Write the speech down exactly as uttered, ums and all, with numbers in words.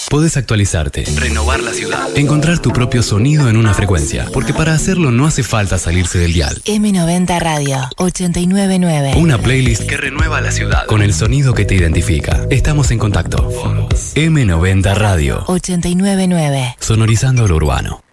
Podés actualizarte, renovar la ciudad, encontrar tu propio sonido en una frecuencia, porque para hacerlo no hace falta salirse del dial. eme noventa Radio ochenta y nueve punto nueve. Una playlist que renueva la ciudad con el sonido que te identifica. Estamos en contacto. eme noventa Radio ochenta y nueve punto nueve. Sonorizando lo urbano.